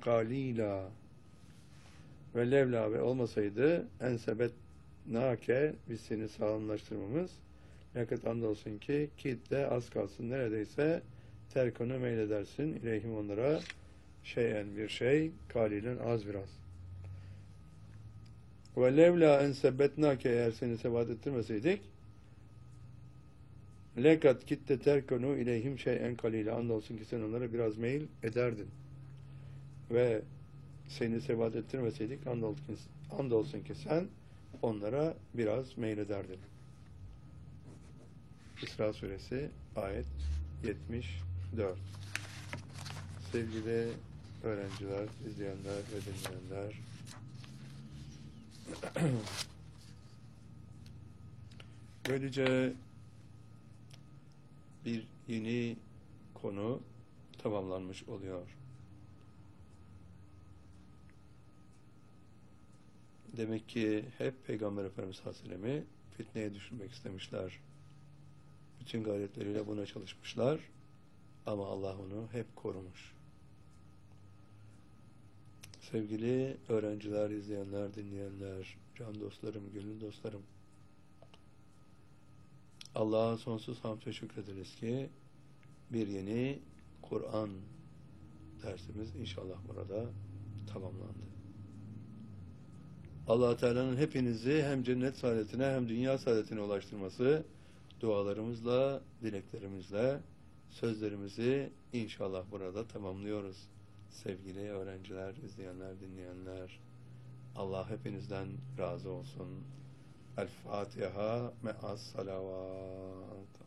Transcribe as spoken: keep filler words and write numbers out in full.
kalila ve levla ve olmasaydı ensebet nake biz seni sağlamlaştırmamız yakıt andolsun ki kitle az kalsın neredeyse terkonu meyledersin ileyhim onlara şeyen bir şey kalilen az biraz ve levla ensebetnake eğer seni sebat ettirmeseydik lekat kitle terkonu ileyhim şeyen kalile andolsun ki sen onlara biraz meyil ederdin ve seni sebat ettirmeseydik andolsun, andolsun ki sen onlara biraz meylederdin. İsra suresi ayet yetmiş dört. Sevgili öğrenciler, izleyenler ve dinleyenler, böylece bir yeni konu tamamlanmış oluyor. Demek ki hep Peygamber Efendimiz Aleyhisselam'ı fitneye düşürmek istemişler. Bütün gayretleriyle buna çalışmışlar. Ama Allah onu hep korumuş. Sevgili öğrenciler, izleyenler, dinleyenler, can dostlarım, gönül dostlarım, Allah'a sonsuz hamd ve şükrederiz ki bir yeni Kur'an dersimiz inşallah burada tamamlandı. Allah Teala'nın hepinizi hem cennet saadetine hem dünya saadetine ulaştırması dualarımızla, dileklerimizle sözlerimizi inşallah burada tamamlıyoruz. Sevgili öğrenciler, izleyenler, dinleyenler, Allah hepinizden razı olsun. El Fatiha me'as salavat.